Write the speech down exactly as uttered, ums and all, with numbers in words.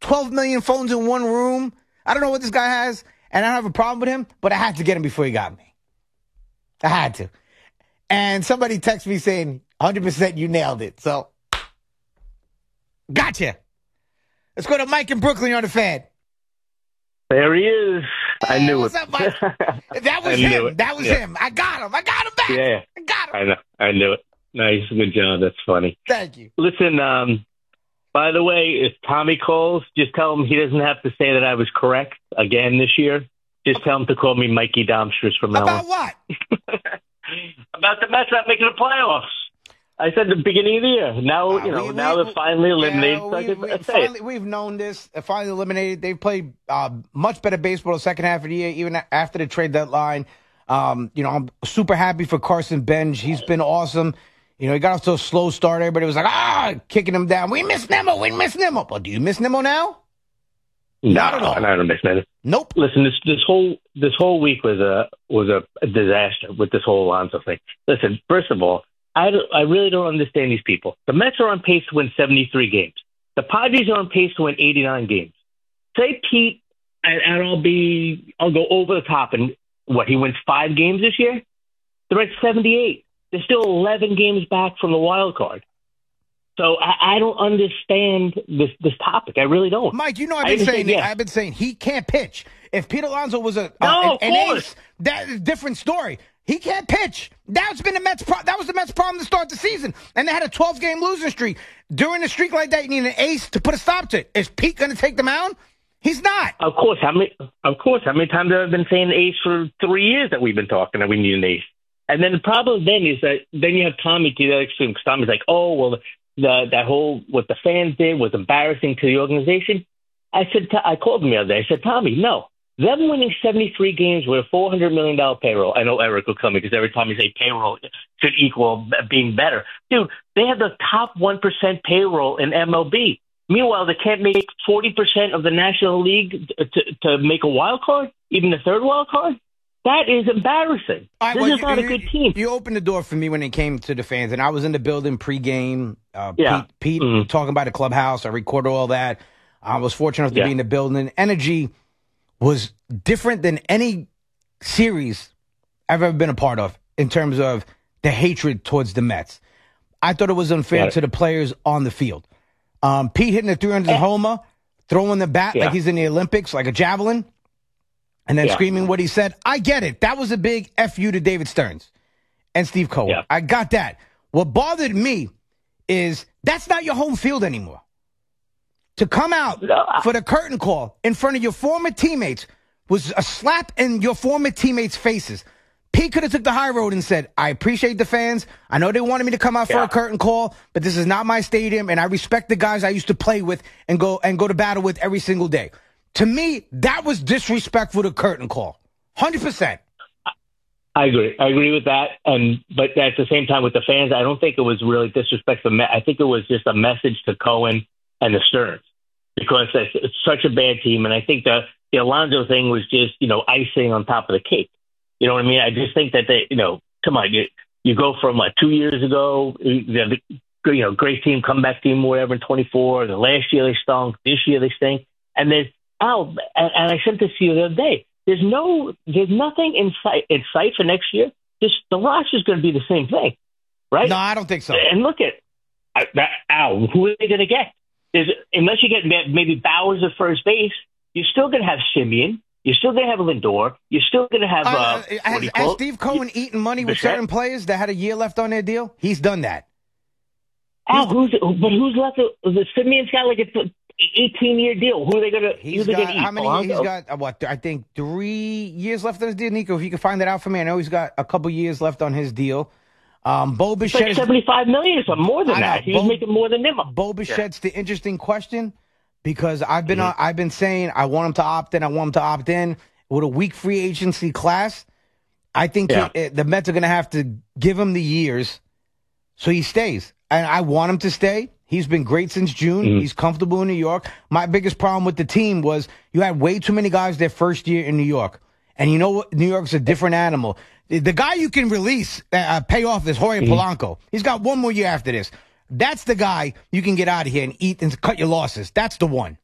twelve million phones in one room. I don't know what this guy has, and I don't have a problem with him, but I had to get him before he got me. I had to. And somebody texted me saying, one hundred percent you nailed it. So, gotcha. Let's go to Mike in Brooklyn on the Fan. There he is. I Hey, knew what's it. up, Mike? That was I knew him. it. That was Yeah. him. I got him. I got him back. Yeah. I got him. I know. I knew it. Nice. Good job. That's funny. Thank you. Listen, um, by the way, if Tommy calls, just tell him he doesn't have to say that I was correct again this year. Just tell him to call me Mikey Domstress from now About on. what? About the Mets not making the playoffs. I said the beginning of the year. Now, Uh, you know, we- now we- they're finally eliminated. Yeah, so I we, can we, say finally, it. we've known this. They're finally eliminated. They've played uh, much better baseball the second half of the year, even after the trade deadline. Um, you know, I'm super happy for Carson Bench. He's been awesome. You know, he got off to a slow start. Everybody was like, ah, kicking him down. We miss Nemo. We miss Nemo. Well, do you miss Nemo now? No, Not at all. I don't miss that. Nope. Listen, this this whole this whole week was a was a, a disaster with this whole Alonso thing. Listen, first of all, I don't, I really don't understand these people. The Mets are on pace to win seventy-three games. The Padres are on pace to win eighty-nine games. Say Pete, and, and I'll be I'll go over the top and what he wins five games this year. They're at seventy-eight. They're still eleven games back from the wild card. So I, I don't understand this this topic. I really don't. Mike, you know I've I been understand, saying yeah. I've been saying he can't pitch. If Pete Alonso was a No, uh, of an, an course. ace, that is a different story. He can't pitch. That's been the Mets. Pro- that was the Mets' problem to start the season, and they had a twelve game losing streak. During a streak like that, you need an ace to put a stop to it. Is Pete going to take the mound? He's not. Of course, how many? Of course, how many times have I been saying ace for three years that we've been talking that we need an ace? And then the problem then is that then you have Tommy to the other extreme. Because Tommy's like, oh well, the that whole what the fans did was embarrassing to the organization. I said, to, I called him the other day. I said, Tommy, no, them winning seventy-three games with a four hundred million dollar payroll. I know Eric will come because every time you say payroll should equal being better, dude. They have the top one percent payroll in M L B. Meanwhile, they can't make forty percent of the National League to, to make a wild card, even the third wild card. That is embarrassing. All right, this well, is you, not you, a good team. You opened the door for me when it came to the fans, and I was in the building pregame. Uh, Yeah. Pete, Pete Mhm. talking about the clubhouse. I recorded all that. I was fortunate enough to Yeah. be in the building. Energy was different than any series I've ever been a part of in terms of the hatred towards the Mets. I thought it was unfair Got it. to the players on the field. Um, Pete hitting the three hundred homer, throwing the bat Yeah. like he's in the Olympics, like a javelin, and then Yeah. screaming what he said. I get it. That was a big F you to David Stearns and Steve Cohen. Yeah. I got that. What bothered me is that's not your home field anymore. To come out No, I- for the curtain call in front of your former teammates was a slap in your former teammates' faces. Pete could have took the high road and said, I appreciate the fans. I know they wanted me to come out for Yeah. a curtain call, but this is not my stadium, and I respect the guys I used to play with and go and go to battle with every single day. To me, that was disrespectful to curtain call. one hundred percent. I agree. I agree with that. And but at the same time, with the fans, I don't think it was really disrespectful. I think it was just a message to Cohen and the Stearns because it's, it's such a bad team. And I think the the Alonso thing was just you know icing on top of the cake. You know what I mean? I just think that they you know come on you you go from like two years ago the, the you know great team comeback team whatever in twenty-four. The last year they stunk. This year they stink. And then oh and, and I sent this to you the other day. There's no, there's nothing in sight, in sight for next year. Just the roster is going to be the same thing, right? No, I don't think so. And look at uh, that. Ow, who are they going to get? There's, unless you get maybe Bowers at first base, you're still going to have Simeon. You're still going to have Lindor. You're still going to have. Uh, Uh, what do has, you has call it? Steve Cohen eaten money with Bichette? certain players that had a year left on their deal? He's done that. Ow, who's but who's left? The Simeon's got like a eighteen year deal. Who are they going to? He's got how many? He's got uh, what? I think three years left on his deal. Nico, if you can find that out for me, I know he's got a couple years left on his deal. Um, Bo It's Bichette. like is- seventy-five million or something more than I know, that. He was Bo- making more than him. Bo Bichette's the interesting question because I've been Mm-hmm. uh, I've been saying I want him to opt in. I want him to opt in with a weak free agency class. I think Yeah. he- the Mets are going to have to give him the years so he stays, and I want him to stay. He's been great since June. Mm-hmm. He's comfortable in New York. My biggest problem with the team was you had way too many guys their first year in New York. And you know what? New York's a different animal. The, the guy you can release, uh, pay off is Jorge Mm-hmm. Polanco. He's got one more year after this. That's the guy you can get out of here and eat and cut your losses. That's the one.